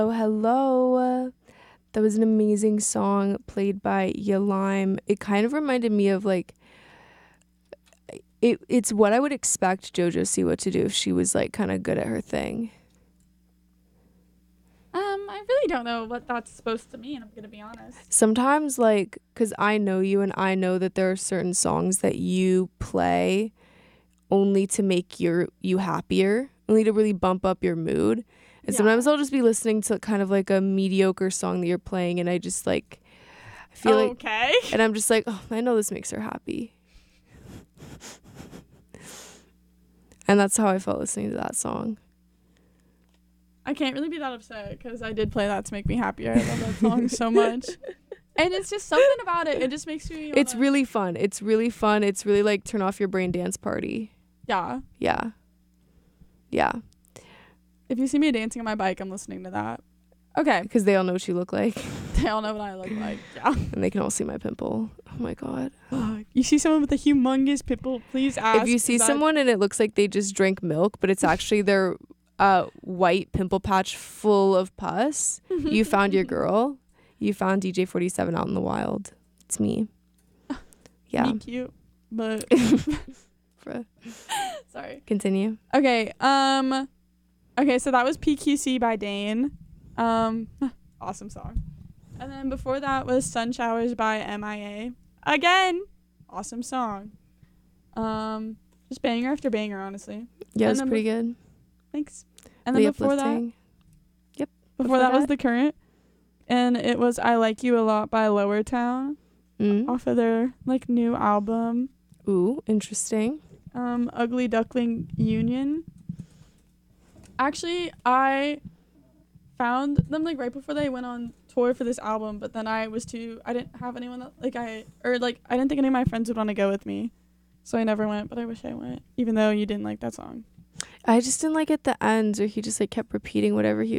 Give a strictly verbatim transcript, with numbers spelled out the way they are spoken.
Oh, hello. That was an amazing song played by Yalime. It kind of reminded me of like it it's what I would expect JoJo Siwa to do if she was like kind of good at her thing. Um, I really don't know what that's supposed to mean, I'm gonna be honest. Sometimes like cuz I know you and I know that there are certain songs that you play only to make your you happier, only to really bump up your mood. And Yeah. sometimes I'll just be listening to kind of like a mediocre song that you're playing and I just like I feel like Okay. and I'm just like, "Oh, I know this makes her happy." And that's how I felt listening to that song. I can't really be that upset because I did play that to make me happier. I love that song so much. And it's just something about it. It just makes me wanna, It's really fun. It's really fun. It's really like turn off your brain dance party. Yeah. Yeah. Yeah. If you see me dancing on my bike, I'm listening to that. Okay. Because they all know what you look like. They all know what I look like. Yeah. And they can all see my pimple. Oh my God. You see someone with a humongous pimple, please ask. If you see that- someone and it looks like they just drank milk, but it's actually their uh, white pimple patch full of pus, you found your girl. You found D J forty-seven out in the wild. It's me. Yeah. Be cute, but Bruh. sorry. Continue. Okay. Um. Okay, so that was P Q C by Dane. Um, awesome song. And then before that was Sun Showers by M I A. Again, awesome song. Um, just banger after banger, honestly. Yeah, And it's then pretty be- good. Thanks. And then The before that, uplifting. Yep. before that was The Current, and it was I Like You a Lot by Lower Town Mm. off of their like new album. Ooh, interesting. Um, Ugly Duckling Union. Actually, I found them like right before they went on tour for this album, but then I was too I didn't have anyone that like I or like I didn't think any of my friends would want to go with me. So I never went, but I wish I went, even though you didn't like that song. I just didn't like at the end where he just like kept repeating whatever he